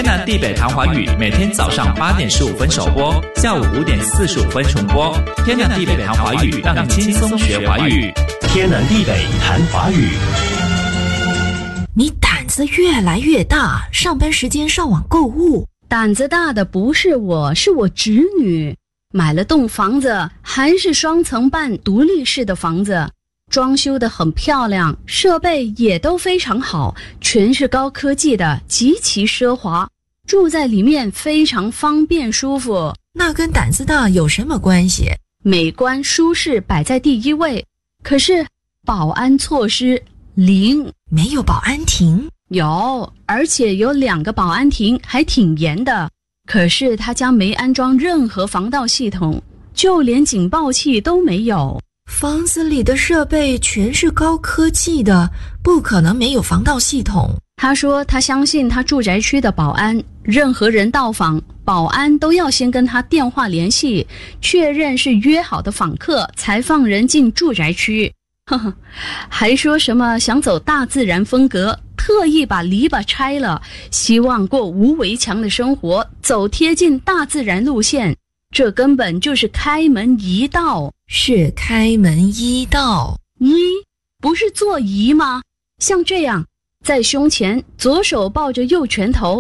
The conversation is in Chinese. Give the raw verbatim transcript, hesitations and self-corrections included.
天南地北谈华语，每天早上八点十五分首播，下午五点四十五分重播。天南地北谈华语，让你轻松学华语。 天南地北谈华语。 你胆子越来越大，上班时间上网购物。 胆子大的不是我，是我侄女。买了栋房子，还是双层半独立式的房子，装修得很漂亮，设备也都非常好，全是高科技的，极其奢华，住在里面非常方便舒服。 那跟胆子大有什么关系？ 美观舒适摆在第一位，可是保安措施零。 没有保安亭？ 有，而且有两个保安亭，还挺严的。可是他家没安装任何防盗系统，就连警报器都没有。 房子里的设备全是高科技的，不可能没有防盗系统。 他说他相信他住宅区的保安，任何人到访，保安都要先跟他电话联系，确认是约好的访客，才放人进住宅区。呵呵，还说什么想走大自然风格，特意把篱笆拆了，希望过无围墙的生活，走贴近大自然路线。这根本就是开门一道。 是开门一道。 一不是做揖吗？像这样，在胸前左手抱着右拳头，